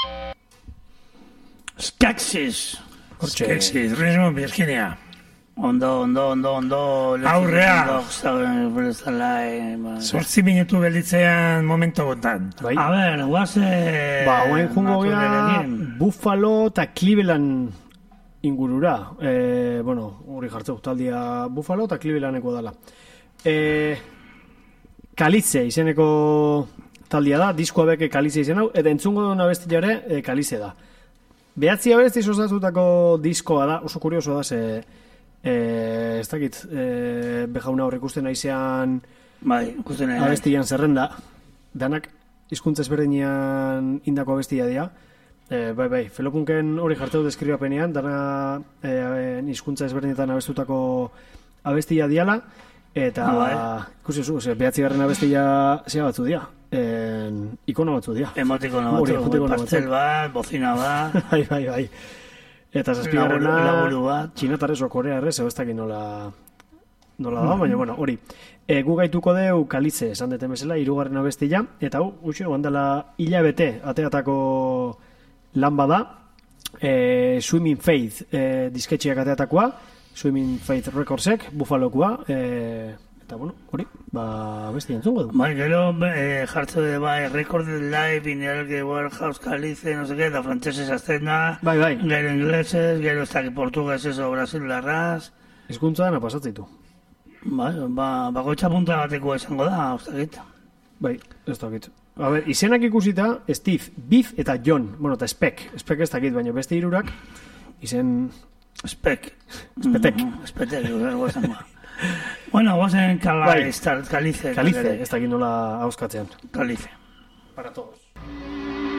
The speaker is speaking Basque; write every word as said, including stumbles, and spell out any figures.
Skeksis. Skeksis, Ritmo Virginia. Ondo, ondo, ondo, ondo. Aurrea. Ondo, Zortzi minutu gelditzean momentu gotan. Bai. A ber, guaze... Ba, oain jungo gea Buffalo eta Cleveland ingurura. E, bueno, hori jartzeu, taldia Buffalo eta Clevelandeko dala. E, Kalitze izeneko taldia da, diskoa beke Kalitze izen hau, eta entzungo duen abestiare e, Kalitze da. Behatzi abesti osatutako diskoa da, oso kurioso da, ze... Eh, ez dakit, eh, bejauna hor ikusten naizean bai, ikusten nahi abestian zerrenda, danak hizkuntza ezberdinean indako abestia dira. Eh, bai, bai, Felopunken hori jarteu deskribapenean, dana eh, hizkuntza ezberdinetan abestutako abestia diala, eta bai. ikusi zu, behatzi garren abestia zea batzu dira, eh, ikono batzu dira. Emotikono batzu, pastel bat, bozina bat. Bai, bai, bai. Eta zazpigarrena txinatarrez o korearrez, ez dakit nola nola da, baina, bueno, hori. E, gu gaituko deu Kalitze, esan deten bezala, hirugarren abestia, eta hau, gutxino, bandala hilabete ateatako lan bada, e, Swimming Faith e, disketxeak ateatakoa, Swimming Faith Recordsek, Buffalokoa, e, eta, bueno, hori, ba, abestia entzungo du. Bai, gero eh, jartze de, bai, Recorded Live in the Warehouse Kalitze, no sé qué, eta frantzesez azten da, bai, bai. Gero inglesez, gero ez dakit portuguesez o brasilarraz. Hizkuntza dana pasatzitu. Bai, ba, bagoitza punta bateko esango da, ez dakit. Bai, ez dakit. A ber, izenak ikusita, Steve, Biff eta John, bueno, eta Spek, Spek ez dakit, baina beste hirurak, izen... Spek. Spetek. Mm, Spetek, gero esango. Bueno, guazen Kalize. Kalize, ez dakit nola hauskatzean. Kalize. Para todos.